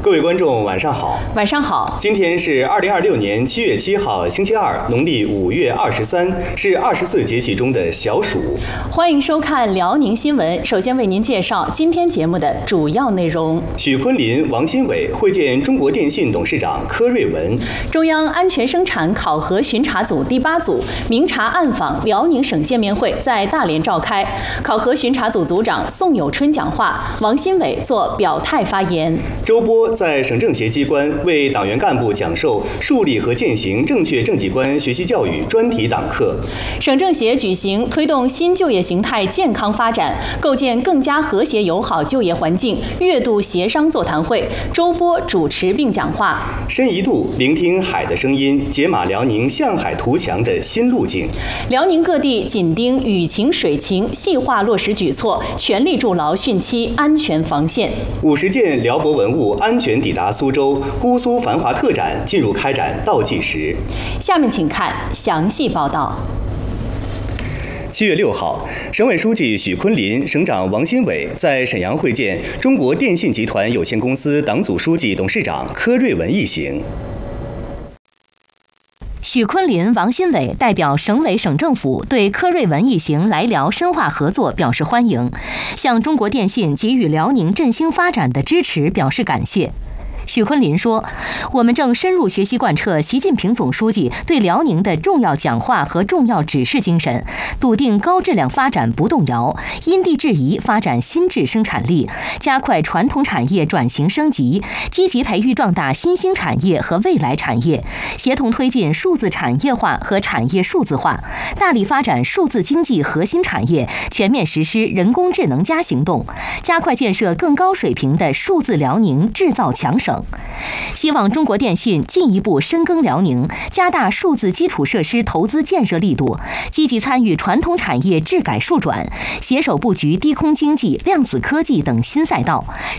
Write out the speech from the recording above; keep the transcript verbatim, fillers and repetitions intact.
各位观众，晚上好。 晚上好。 今天是二零二六年七月七号，星期二，农历五月二十三，是二十四节气中的小暑。 欢迎收看辽宁新闻。首先为您介绍今天节目的主要内容： 许昆林、王新伟会见中国电信董事长柯瑞文； 中央安全生产考核巡查组第八组明察暗访辽宁省见面会在大连召开，考核巡查组组长宋有春讲话，王新伟作表态发言。 周波在省政协机关为党员干部讲授树立和践行正确政绩观学习教育专题党课。 省政协举行推动新就业形态健康发展，构建更加和谐友好就业环境月度协商座谈会，周波主持并讲话。 深一度聆听海的声音，解码辽宁向海图强的新路径。 辽宁各地紧盯雨情水情，细化落实举措，全力筑牢汛期安全防线。 五十件辽博文物安全抵达苏州，姑苏繁华特展进入开展倒计时。 下面请看详细报道。 七月六号，省委书记许昆林、省长王新伟在沈阳会见中国电信集团有限公司党组书记、董事长柯瑞文一行。 许昆林、王新伟代表省委省政府对柯瑞文一行来辽深化合作表示欢迎，向中国电信给予辽宁振兴发展的支持表示感谢。许昆林说，我们正深入学习贯彻习近平总书记对辽宁的重要讲话和重要指示精神，笃定高质量发展不动摇，因地制宜发展新质生产力，加快传统产业转型升级，积极培育壮大新兴产业和未来产业，协同推进数字产业化和产业数字化，大力发展数字经济核心产业，全面实施人工智能加行动，加快建设更高水平的数字辽宁制造强省。希望中国电信进一步深耕辽宁，加大数字基础设施投资建设力度，积极参与传统产业治改数转，携手布局低空经济、量子科技等新赛道，